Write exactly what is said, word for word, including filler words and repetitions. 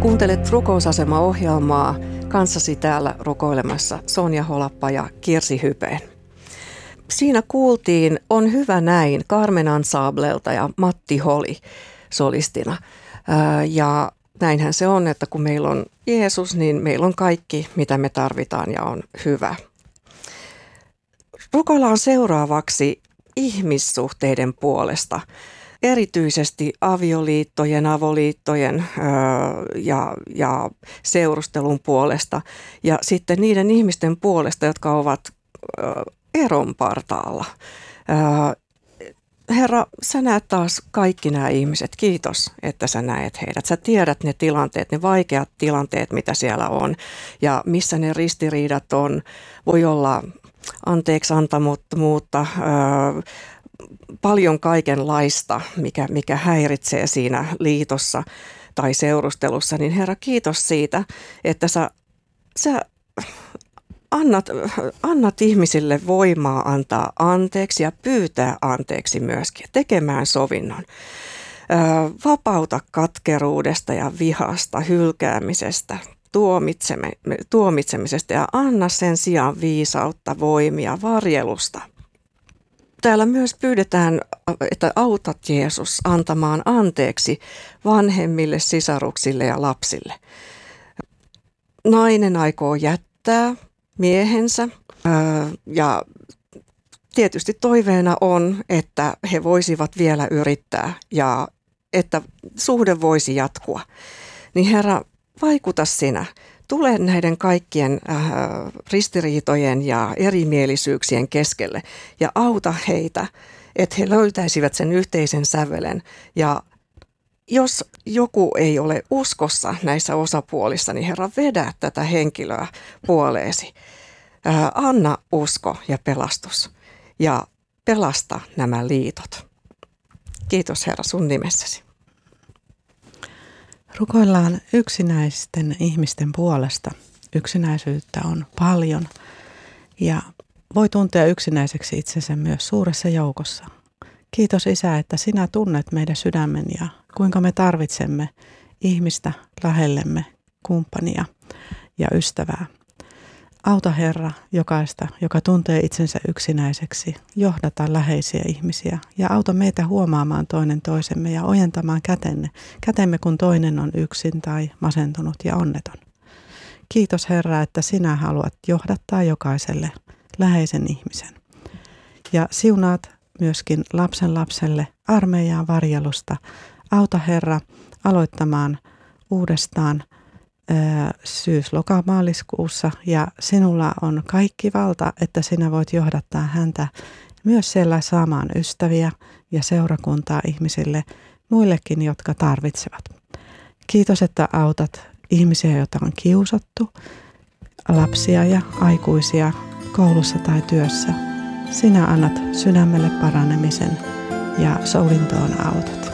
Kuuntelet Rukousasema-ohjelmaa, kanssasi täällä rukoilemassa Sonja Holappa ja Kirsi Hypeen. Siinä kuultiin On hyvä näin Carmen Ensemblelta ja Matti Holi solistina. Ja näinhän se on, että kun meillä on Jeesus, niin meillä on kaikki, mitä me tarvitaan ja on hyvä. Rukoillaan seuraavaksi ihmissuhteiden puolesta. Erityisesti avioliittojen, avoliittojen öö, ja, ja seurustelun puolesta ja sitten niiden ihmisten puolesta, jotka ovat öö, eron partaalla. Öö, Herra, sä näet taas kaikki nämä ihmiset. Kiitos, että sä näet heidät. Sä tiedät ne tilanteet, ne vaikeat tilanteet, mitä siellä on ja missä ne ristiriidat on. Voi olla anteeksi antamattomuutta, öö, paljon kaikenlaista, mikä, mikä häiritsee siinä liitossa tai seurustelussa, niin Herra, kiitos siitä, että sä, sä annat, annat ihmisille voimaa antaa anteeksi ja pyytää anteeksi myöskin, tekemään sovinnon. Vapauta katkeruudesta ja vihasta, hylkäämisestä, tuomitsemisesta ja anna sen sijaan viisautta, voimia, varjelusta. Täällä myös pyydetään, että autat Jeesus antamaan anteeksi vanhemmille, sisaruksille ja lapsille. Nainen aikoo jättää miehensä ja tietysti toiveena on, että he voisivat vielä yrittää ja että suhde voisi jatkua. Niin Herra, vaikuta sinä. Tule näiden kaikkien äh, ristiriitojen ja erimielisyyksien keskelle ja auta heitä, että he löytäisivät sen yhteisen sävelen. Ja jos joku ei ole uskossa näissä osapuolissa, niin Herra, vedä tätä henkilöä puoleesi. Äh, anna usko ja pelastus ja pelasta nämä liitot. Kiitos Herra sun nimessäsi. Rukoillaan yksinäisten ihmisten puolesta. Yksinäisyyttä on paljon ja voi tuntea yksinäiseksi itsensä myös suuressa joukossa. Kiitos Isä, että sinä tunnet meidän sydämen ja kuinka me tarvitsemme ihmistä lähellemme, kumppania ja ystävää. Auta Herra jokaista, joka tuntee itsensä yksinäiseksi, johdata läheisiä ihmisiä ja auta meitä huomaamaan toinen toisemme ja ojentamaan kätenne, kätemme kun toinen on yksin tai masentunut ja onneton. Kiitos Herra, että sinä haluat johdattaa jokaiselle läheisen ihmisen. Ja siunaat myöskin lapsen lapselle armeijaa varjelusta. Auta Herra aloittamaan uudestaan syys-loka-maaliskuussa ja sinulla on kaikki valta, että sinä voit johdattaa häntä myös siellä saamaan ystäviä ja seurakuntaa ihmisille, muillekin, jotka tarvitsevat. Kiitos, että autat ihmisiä, joita on kiusattu, lapsia ja aikuisia koulussa tai työssä. Sinä annat sydämelle paranemisen ja sovintoon autat.